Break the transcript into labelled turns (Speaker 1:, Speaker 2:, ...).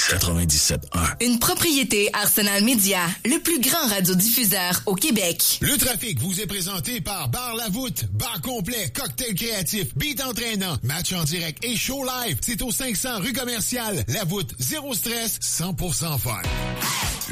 Speaker 1: 97.1.
Speaker 2: Une propriété Arsenal Media, le plus grand radiodiffuseur au Québec.
Speaker 3: Le trafic vous est présenté par Bar La Voûte. Bar complet, cocktail créatif, beat entraînant, match en direct et show live. C'est au 500 rue commerciale. La Voûte, zéro stress, 100% fun.